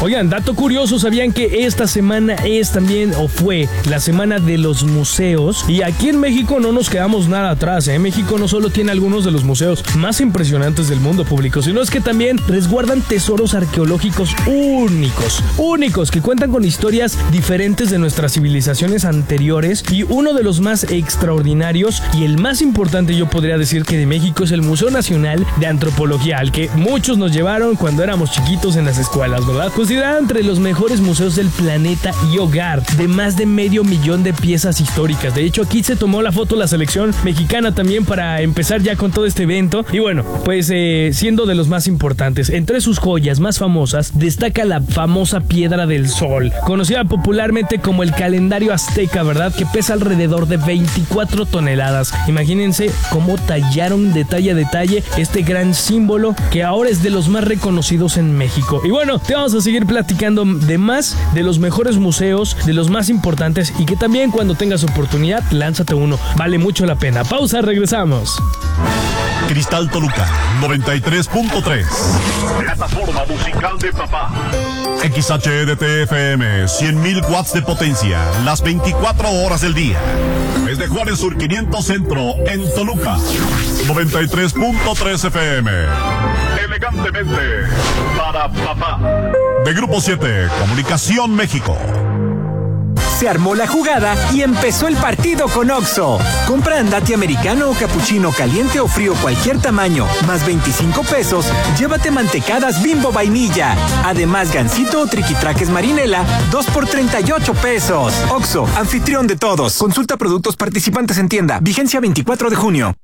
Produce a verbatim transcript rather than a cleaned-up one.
Oigan, dato curioso, ¿sabían que esta semana es también, o fue, la semana de los museos? Y aquí en México no nos quedamos nada atrás, ¿eh? México no solo tiene algunos de los museos más impresionantes del mundo público, sino es que también resguardan tesoros arqueológicos únicos, únicos, que cuentan con historias diferentes de nuestras civilizaciones anteriores, y uno de los más extraordinarios y el más importante, yo podría decir que de México, es el Museo Nacional de Antropología, al que muchos nos llevaron cuando éramos chiquitos en las escuelas, ¿verdad? Considerado entre los mejores museos del planeta y hogar de más de medio millón de piezas históricas. De hecho, aquí se tomó la foto la selección mexicana también para empezar ya con todo este evento. Y bueno, pues eh, siendo de los más importantes, entre sus joyas más famosas destaca la famosa Piedra del Sol, conocida popularmente como el calendario azteca, ¿verdad? Que pesa alrededor de veinticuatro toneladas. Imagínense cómo tallaron detalle a detalle este gran símbolo que ahora es de los más reconocidos en México. Y bueno, te vamos a seguir platicando de más, de los mejores museos, de los más importantes, y que también cuando tengas oportunidad, lánzate uno. Vale mucho la pena. Pausa, regresamos. Cristal Toluca noventa y tres punto tres. Plataforma musical de papá. X H E D T F M, cien mil watts de potencia, las veinticuatro horas del día. Desde Juárez Sur quinientos Centro, en Toluca. noventa y tres punto tres F M. Elegantemente para papá. De Grupo siete, Comunicación México. Se armó la jugada y empezó el partido con Oxxo. Compra andati americano o capuchino caliente o frío cualquier tamaño, más veinticinco pesos, llévate mantecadas Bimbo vainilla. Además, gansito o triquitraques marinela, dos por treinta y ocho pesos. Oxxo, anfitrión de todos. Consulta productos participantes en tienda. Vigencia veinticuatro de junio.